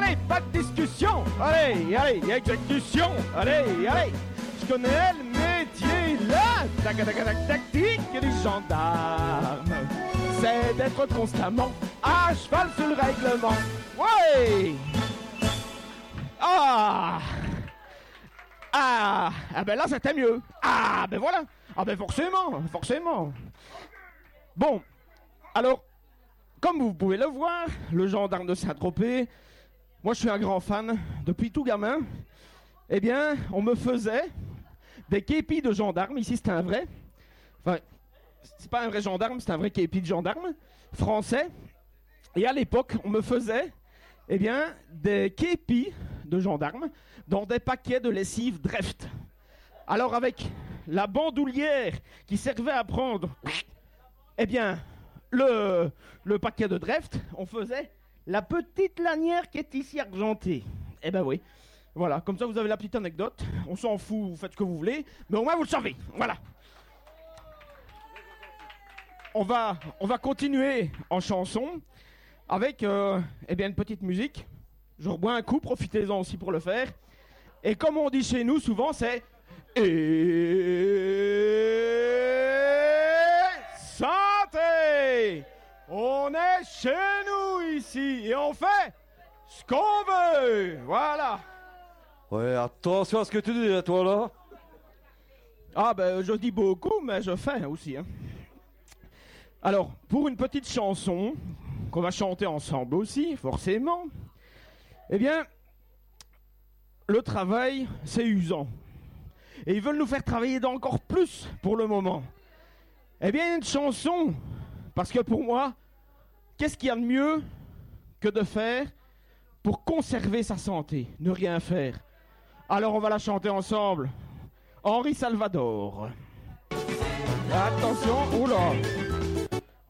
Allez, pas de discussion. Allez, allez, exécution. Allez, allez. Je connais le métier là. Tactique du gendarme. C'est d'être constamment à cheval sur le règlement. Ouais. Ah, ben là c'était mieux. Ah, ben voilà. Ah, ben forcément. Bon, alors, comme vous pouvez le voir, le gendarme de Saint-Tropez, moi je suis un grand fan. Depuis tout gamin, eh bien, on me faisait des képis de gendarme. Ici c'est un vrai. Enfin, c'est pas un vrai gendarme, c'est un vrai képi de gendarme français. Et à l'époque, on me faisait, eh bien, des képis de gendarme dans des paquets de lessive Dreft. Alors avec la bandoulière qui servait à prendre, eh bien, le paquet de Dreft, on faisait la petite lanière qui est ici argentée. Eh ben oui, voilà, comme ça vous avez la petite anecdote. On s'en fout, vous faites ce que vous voulez, mais au moins vous le savez, voilà. On va continuer en chanson avec eh bien, une petite musique. Je rebois un coup, profitez-en aussi pour le faire. Et comme on dit chez nous souvent, c'est et santé. On est chez nous ici et on fait ce qu'on veut. Voilà. Ouais, attention à ce que tu dis, toi là. Ah ben, je dis beaucoup, mais je fais aussi. Hein. Alors, pour une petite chanson qu'on va chanter ensemble aussi, forcément. Eh bien, le travail, c'est usant. Et ils veulent nous faire travailler d'encore plus pour le moment. Eh bien, une chanson, parce que pour moi, qu'est-ce qu'il y a de mieux que de faire pour conserver sa santé, ne rien faire. Alors, on va la chanter ensemble. Henri Salvador. Attention, oula.